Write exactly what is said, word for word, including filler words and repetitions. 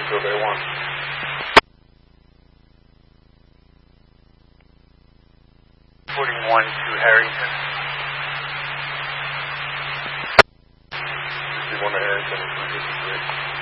Survey one. forty-one to Harrington. fifty-one to Harrington, three fifty-three.